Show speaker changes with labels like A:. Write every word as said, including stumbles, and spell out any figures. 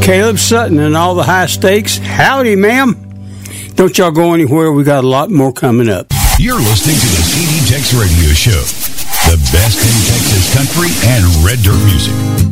A: Caleb Sutton and all the high stakes. Howdy, ma'am. Don't y'all go anywhere. We got a lot more coming up.
B: You're listening to the C D Tex Radio Show, the best in Texas country and red dirt music.